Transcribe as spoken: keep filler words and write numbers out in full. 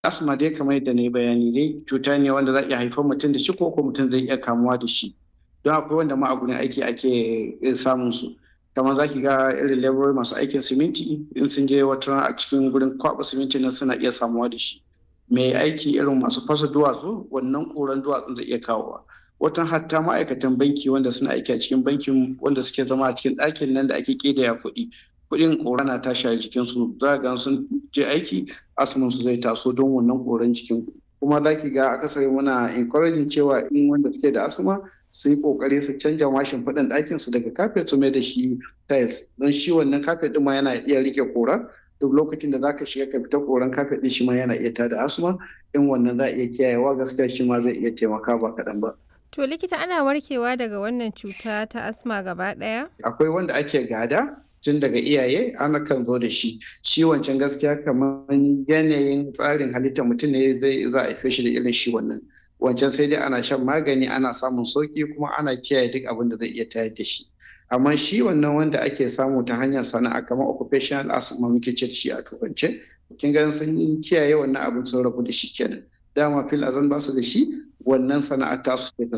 Asma dai kamar yadda na yi bayani dai cuta ne wanda za a iya haifar mutum da shi ko ko mutum zai iya kamuwa da shi. Don akwai wanda ma a gurin aiki ake samun su. Kamar za ki ga irin leburori masu aikin siminti in sun je wata rana a cikin gurin kwaɓa siminti nan suna iya samuwa da shi. Mai aiki irin masu fasa duwatsu wannan ƙuran duwatsun zai iya kawowa. Watan hatta ma'aikatan banki wanda suna aiki a cikin bankin wanda suke zama a cikin ɗakin nan da ake ƙidaya kuɗi. Kuɗin ƙura na tashi a jikinsu za ga sun je aiki asman su zai taso don wannan ƙuran jikin. Kuma za ki ga akasari muna encouraging cewa in wanda suke da asma su yi ƙoƙari su canja ma shimfiɗan ɗakin su daga kafet su mai da shi tiles don shi wannan kafet ɗin ma yana iya riƙe ƙura duk lokacin da za ka shiga ka fita ƙuran kafet ɗin shi ma yana iya tada asma in wannan za a iya kiyayewa gaskiya shi ma zai iya taimaka ba kaɗan ba. To likita ana warkewa daga wannan cuta ta asma gaba ɗaya? Akwai wanda ake gada tun daga iyaye ana kan zo da shi shi wancan gaskiya kamar yanayin tsarin halittar mutum ne zai za a haife shi da irin shi wannan wancan sai dai ana shan magani ana samun sauki kuma ana kiyaye duk abin da zai iya tayar da shi amma shi wannan wanda ake samu ta hanyar sana'a kamar occupational asthma muke ce da shi a turance kin ga sun kiyaye wannan abin sun rabu da shi kenan dama fil azan ba su da shi wannan sana'ar tasu